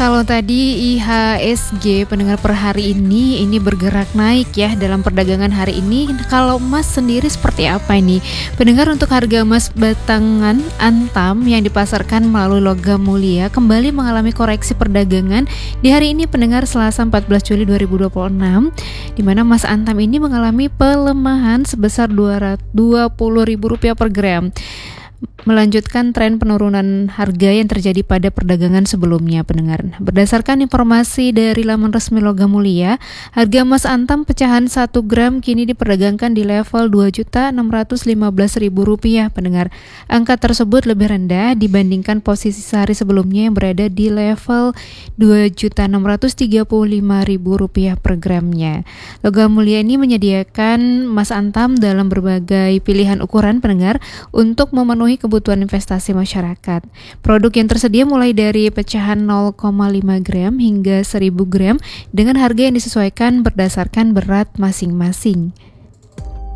Kalau tadi IHSG pendengar per hari ini bergerak naik ya dalam perdagangan hari ini. Kalau emas sendiri seperti apa ini? Pendengar, untuk harga emas batangan Antam yang dipasarkan melalui logam mulia kembali mengalami koreksi perdagangan di hari ini pendengar Selasa 14 Juli 2026, di mana emas Antam ini mengalami pelemahan sebesar Rp220.000 per gram, melanjutkan tren penurunan harga yang terjadi pada perdagangan sebelumnya pendengar. Berdasarkan informasi dari laman resmi Logam Mulia, harga emas Antam pecahan 1 gram kini diperdagangkan di level Rp2.615.000 pendengar. Angka tersebut lebih rendah dibandingkan posisi sehari sebelumnya yang berada di level Rp2.635.000 per gramnya. Logam Mulia ini menyediakan emas Antam dalam berbagai pilihan ukuran pendengar untuk memenuhi kebutuhan investasi masyarakat. Produk yang tersedia mulai dari pecahan 0,5 gram hingga 1000 gram dengan harga yang disesuaikan berdasarkan berat masing-masing.